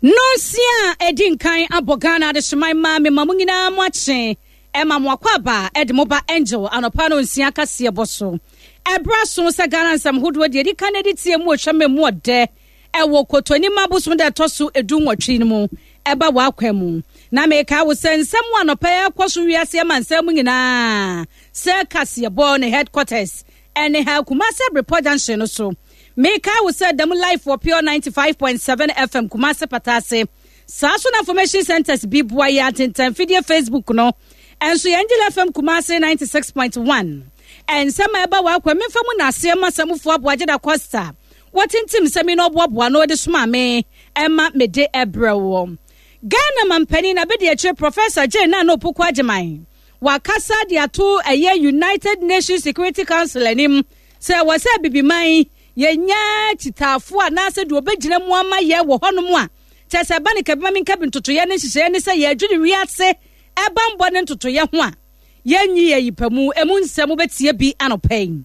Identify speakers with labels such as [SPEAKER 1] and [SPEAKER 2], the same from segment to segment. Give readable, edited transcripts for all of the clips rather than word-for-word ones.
[SPEAKER 1] Nonsia edinkan abogana de shimai ma me mamungina mwache ema mwakwaba edmoba angel anopa no nsia kase boso ebra so se Ghana nsam hodo de di kanedi tie mu ohweme mu ode ewo kotoni mabuso de toso edu nwatwi ni mu eba wa kwemu na me ka wo sensem anopa yakwoso wiase ma nsam nyina se kase bo ne headquarters ene ha Kumasi report junction no so Meka will say them live for pure 95.7 FM Kumasi Patase. Sasuna Information Centers be boyat in video Facebook no. And so Angel FM Kumasi 96.1. And some eba wa kwa mifamu na sema samu fwa bwajeda Costa. What in tim semino bwa no de sumame Emma mede ebrewo. Ghana mampeni na bedi eche Professor J na no pokwa jemai. Wakasa dia tu eye United Nations Security Council enim. Se wase bibimai yenya chitafu anase do obegina mu ama ye wo honom a chese ba ne kabima min kabin totoye ne hihye ne se ye adwiri wiase ebambo ne totoye ho a yenyi ye yipamu emu nsem betie bi anopen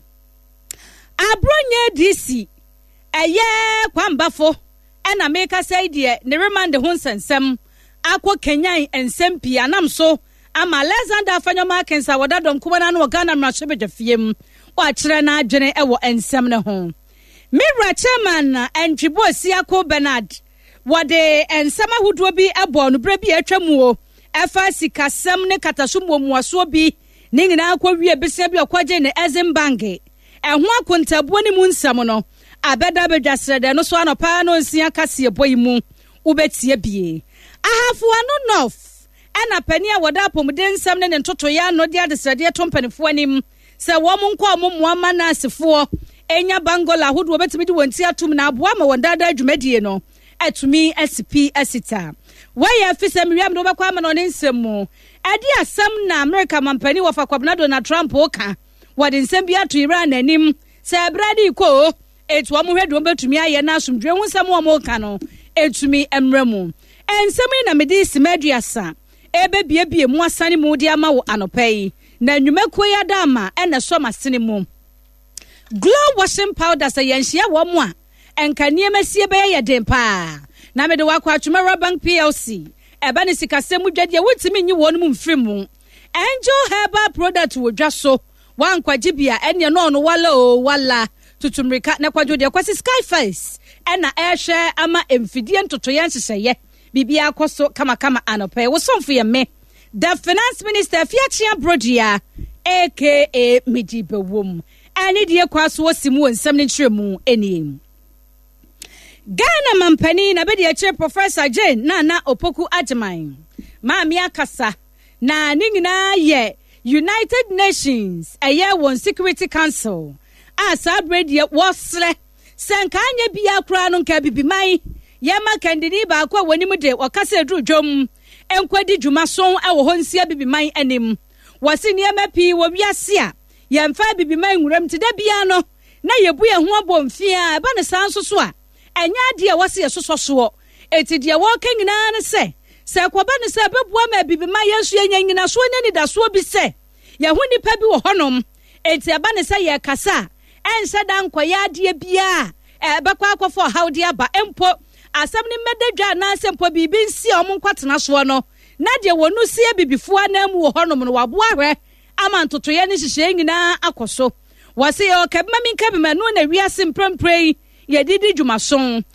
[SPEAKER 1] abronye DC eye kwambafo ena meka say de ne remand ho nsensem akọ kenyan ensem pi anam so ama Alexander Afanyoma Kensa wadadom kubana no Ghana mrahwe bedafiem wa kire na adwene ewo ensem ne ho Mira chairman and Tribosiako Bernard wade ensama huduo bi abo no bre bi atwamu o efa sikasem ne katasumwo muaso bi ne nyina akwa wie besia bi okwaje ne Ezimbange ehho akontabuo ne mu nsam no abeda bedwasrede no so anopa no nsia kase boyimu ubetie bie ahafo ano north ena pani a wada apomden nsam ne ntotoya no de adesrede tompanifo anim se wo mu nkwa mo muama na asefo enya bangola hodo obetimi di wonti atum na aboa ma wondada adwumadie no atumi SP asita waya fisem wiam no bekwa ma no nsem ade asem na America mampani wofa kwabna Donald Trump oka wade nsem bi ato Iran anim se bradi ko etu omo hwedo betumi aye na asomdwe hu nsem omo ka no etumi emremu ensem na medi simaduasa ebebiebie mu asane mu di ama wo anopai na nwumakuo ya dama ene so masene mu Glow washing powder say yenhia wo mo a enka niemasie be ye den pa na me de wakwa atwumara bank PLC eba ne sikasem dwade wotimi nyi won mu mfrimu Angel Herbal product wo dwaso wankwaje bia ene no no wala o wala tutumrika na kwadwo de kwasi Skyface ena ehwe ama emfidie ntotoye nhyehyeye bibia akoso kama anope wo somfo ye me the finance minister Fiachia Brodia aka Midibewom ani die kwaso wosimu nsem ne kyeremu eniem Ghana mampani na bedi eche Professor Jane na Opoku Agyemang maami akasa na ningina ye United Nations eye won Security Council asa bredi wosle senka anya bia kura no nka bibiman ye ma kandidi ba akwa wanimu de wakasa edru dwom enkwadi dwumason ewo honsia bibiman anim wasi niema pi wo wiase a yemfa bibiman nwuram te da bia no na yebu ye ho abomfia ba ne sanso so a enya de wase ye sososo eti de wo kanyina ne se kwaba ne se bebua ma bibiman yesu yenyanyina so ne ni da so bi se ye ho nipa bi wo honom eti aba ne se ye kasa ense da nkoya de bia bekwa akofo hawde aba empo asem ne medadwa na asempo bibi nsi omonkwatena so no na de wonu sie bibifo anamu wo honom no wabo ahwe ama ntotoye ne hihye nyina akoso wase yo kabima min kabima no na wiase mpremprei ye didi dwumason